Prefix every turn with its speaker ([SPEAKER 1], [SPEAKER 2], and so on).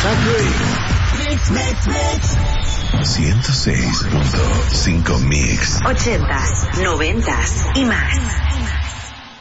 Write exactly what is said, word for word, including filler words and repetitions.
[SPEAKER 1] Mix, mix, mix.
[SPEAKER 2] ciento seis punto cinco Mix.
[SPEAKER 3] Ochentas, noventas y más.